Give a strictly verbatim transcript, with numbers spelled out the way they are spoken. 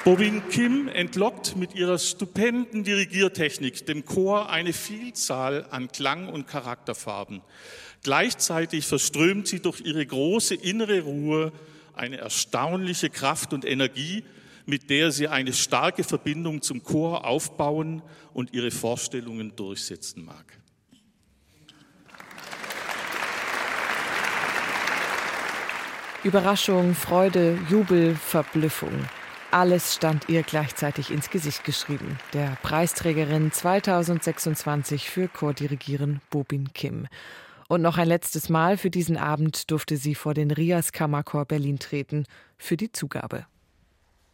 Bobin Kim entlockt mit ihrer stupenden Dirigiertechnik dem Chor eine Vielzahl an Klang- und Charakterfarben. Gleichzeitig verströmt sie durch ihre große innere Ruhe eine erstaunliche Kraft und Energie, mit der sie eine starke Verbindung zum Chor aufbauen und ihre Vorstellungen durchsetzen mag. Überraschung, Freude, Jubel, Verblüffung. Alles stand ihr gleichzeitig ins Gesicht geschrieben. Der Preisträgerin zweitausendsechsundzwanzig für Chordirigieren Bobin Kim. Und noch ein letztes Mal für diesen Abend durfte sie vor den Rias Kammerchor Berlin treten für die Zugabe.